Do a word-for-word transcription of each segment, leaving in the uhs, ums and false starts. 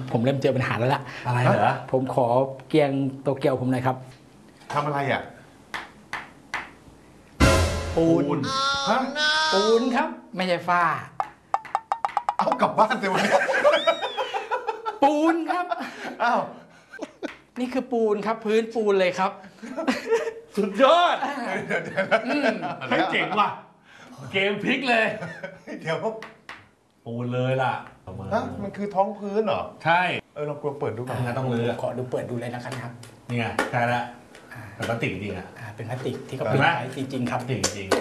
ผมเริ่มเจอปัญหาแล้วล่ะอะไรเหรอผมขอเกียงโตเกียวผมหน่อยครับทำอะไรอ่ะปูนฮะปูนครับไม่ใช่ฝ้าเอากลับบ้านสิวันนี้ปูนครับอ้าวนี่คือปูนครับพื้นปูนเลยครับสุดยอดไม่เจ๋งว่ะเกมพลิกเลยเดี๋ยวปูนเลยล่ะฮะมันคือท้องพื้นเหรอใช่เออเรากลัวเปิดดูก่อนต้องเลือกขอดูเปิดดูเลยนะครับนี่ไงใช่แล้วเป็นพลาสติกจริงอ่ะเป็นพลาสติกที่เขาปิดไว้จริงๆครับจริงจริง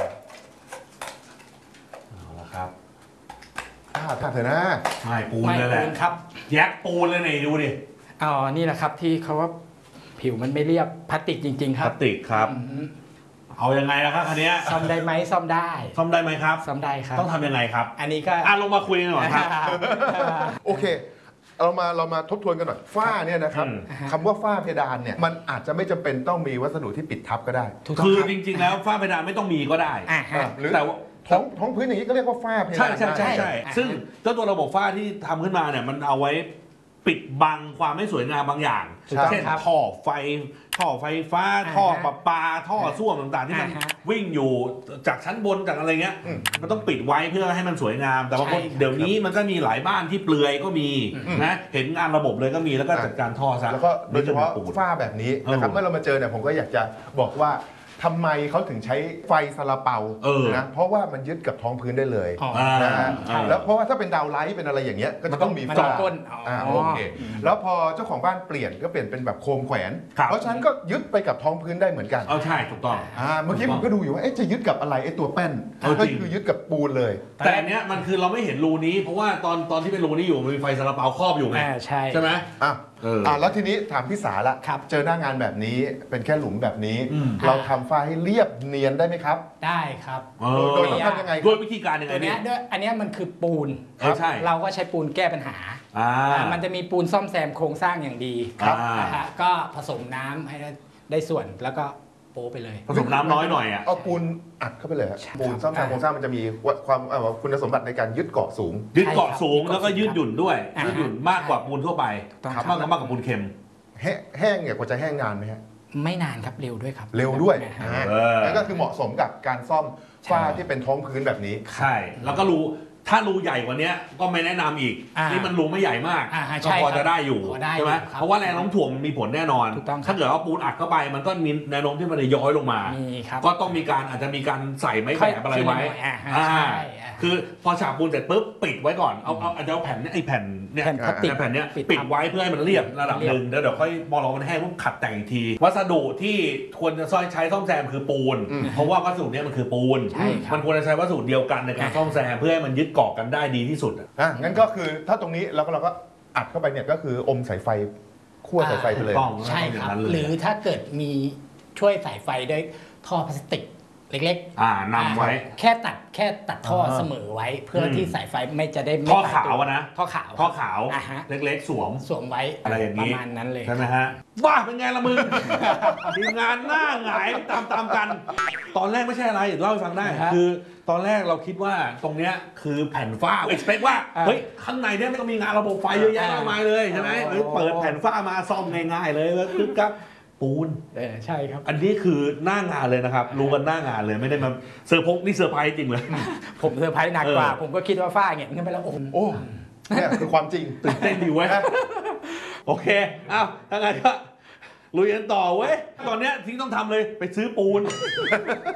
เอาละครับถ้าถ้าเถอะนะไม่ปูนเลยแหละครับแยกปูนเลยนี่ดูดิอ๋อนี่แหละครับที่เขาว่าผิวมันไม่เรียบพลาสติกจริงๆครับพลาสติกครับเอายังไงล่ะครับคันนี้ซ่อมได้ไหมซ่อมได้ซ่อมได้ไหมครับซ่อมได้ครับต้องทำยังไงครับอันนี้ก็อ่ะลงมาคุยกันหน่อยครับโอเคเรามาเรามาทบทวนกันหน่อยฝ้าเนี่ยนะครับคำว่าฝ้าเพดานเนี่ยมันอาจจะไม่จำเป็นต้องมีวัสดุที่ปิดทับก็ได้คือจริงๆแล้วฝ้าเพดานไม่ต้องมีก็ได้หรือแต่ว่าท้องท้องพื้นอย่างนี้ก็เรียกว่าฝ้าเพดานใช่ใช่ใช่ใช่ซึ่งเจ้าตัวระบบฝ้าที่ทำขึ้นมาเนี่ยมันเอาไว้ปิดบังความไม่สวยงามบางอย่างเช่นท่อไฟท่อไฟฟ้าท่อประปาท่อส้วมต่างๆที่มันวิ่งอยู่จากชั้นบนจากอะไรเงี้ยมันต้องปิดไว้เพื่อให้มันสวยงามแต่บางคนเดี๋ยวนี้มันก็มีหลายบ้านที่เปลือยก็มีนะเห็นงานระบบเลยก็มีแล้วก็จัดการท่อซะแล้วก็โดยเฉพาะฝ้าแบบนี้นะครับเมื่อเรามาเจอเนี่ยผมก็อยากจะบอกว่าทำไมเขาถึงใช้ไฟซาลาเปานะเพราะว่ามันยึดกับท้องพื้นได้เลยนะฮะแล้วเพราะว่าถ้าเป็นดาวไลท์เป็นอะไรอย่างเงี้ยก็จะต้องมีฝ้าก้นอ่าโอเคแล้วพอเจ้าของบ้านเปลี่ยนก็เปลี่ยนเป็นแบบโคมแขวนเพราะฉะนั้นก็ยึดไปกับท้องพื้นได้เหมือนกันเอาใช่ถูกต้องอ่าเมื่อกี้ผมก็ดูอยู่ว่าจะยึดกับอะไรไอ้ตัวแป้นก็คือยึดกับปูนเลยแต่อันเนี้ยมันคือเราไม่เห็นรูนี้เพราะว่าตอนตอนที่เป็นรูนี้อยู่มันมีไฟซาลาเปาครอบอยู่ไงใช่ใช่ไหมอ่ะอ่าแล้วทีนี้ถามพี่สาละเจอหน้างานแบบนี้เป็นแค่หลุมแบบนี้เราทำฝ้าให้เรียบเนียนได้ไหมครับได้ครับโดยทำยังไงด้วยวิธีการยังไงเนี่ยด้วยอันนี้มันคือปูนใช่เราก็ใช้ปูนแก้ปัญหามันจะมีปูนซ่อมแซมโครงสร้างอย่างดีก็ผสมน้ำให้ได้ส่วนแล้วก็โป๊ไปเลยผสมน้ำน้อยหน่อยอ่ะเอาปูนอัดเข้าไปเลยปูนซ่อมแซมโครงสร้างมันจะมีความคุณสมบัติในการยึดเกาะสูงยึดเกาะสูงแล้วก็ยืดหยุ่นด้วยยืดหยุ่นมากกว่าปูนทั่วไปมากกว่ามากกว่าปูนเค็มแห้งเนี่ยกว่าจะแห้งนานไหมฮะไม่นานครับเร็วด้วยครับเร็วด้วยนั่นก็คือเหมาะสมกับการซ่อมฝ้าที่เป็นท้องพื้นแบบนี้ใช่แล้วก็รูถ้ารูใหญ่กว่านี้ก็ไม่แนะนำอีกนี่มันรูไม่ใหญ่มากก็พอจะได้อยู่ใช่ไหมเพราะว่าแรงโน้มถ่วงมีผลแน่นอนถ้าเกิดว่าปูนอัดเข้าไปมันก็มีแนวโน้มที่มันจะย้อยลงมาก็ต้องมีการอาจจะมีการใส่ไม้แบบอะไรไว้คือพอฉาบปูนเสร็จปุ๊บปิดไว้ก่อนเอาเอาอาจจะเอาแผ่นนี้ไอ้แผ่นเนี่ยแผ่นเนี้ยปิดไว้เพื่อให้มันเรียบระดับหนึ่งแล้วเดี๋ยวค่อยพอเรามันแห้งปุ๊บขัดแต่งอีกทีวัสดุที่ควรจะใช้ซ่อมแซมคือปูนเพราะว่าวัสดุเนี้ยมันคือปูนมันควรจะใช้วัสดุเดียวกันในการซ่อมแซมเพื่อให้มันยึดเกาะกันได้ดีที่สุดอ่ะงั้นก็คือถ้าตรงนี้เราก็เราก็อัดเข้าไปเนี่ยก็คืออมสายไฟขั้วสายไฟไปเลยใช่ครับหรือถ้าเกิดมีช่วยสายไฟด้วยท่อพลาสติกเล็กๆอ่านำไว้แค่ตัดแค่ตัดท่อเสมอไว้เพื่อที่สายไฟไม่จะได้ท่อขาวนะท่อขาวท่อขาวเล็กๆสวมสวมไว้อะไรอย่างนี้ประมาณนั้นเลยใช่ไหมฮะว่าเป็นไงละมึงทีมงานหน้าหงายตามๆกันตอนแรกไม่ใช่อะไรเล่าให้ฟังได้คือตอนแรกเราคิดว่าตรงเนี้ยคือแผ่นฝ้าเอ็กซ์เพคว่าเฮ้ยข้างในเนี้ยไม่ต้องมีงานระบบไฟเยอะแยะมากมายเลยใช่ไหมเปิดแผ่นฝ้ามาซ่อมง่ายๆเลยแล้วปึ๊บครับปูนเออใช่ครับอันนี้คือหน้างานเลยนะครับรู้กันหน้างานเลยไม่ได้มาเซอร์พกนี่เซอร์ไพรส์จริงเลยผมเซอร์ไพรส์หนักกว่าผมก็คิดว่าฝ้าเงี้ยขึ้นไปแล้วโอ้เนี่ยคือความจริงตื่นเต้นดีเว้ยโอเคอ้าวถ้างั้นก็ลุยกันต่อเว้ยตอนเนี้ยที่ต้องทำเลยไปซื้อปูน